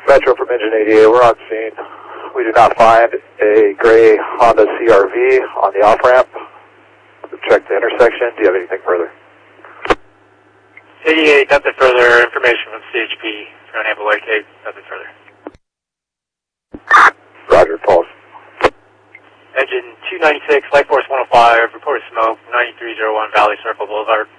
Metro from Engine 88, we're on scene. We do not find a gray Honda CRV on the off-ramp. Check the intersection. Do you have anything further? 88, nothing further. Information from CHP. If you're unable to locate, nothing further. Roger, pulse. Engine 296, Light Force 105, reported smoke, 9301 Valley Circle Boulevard.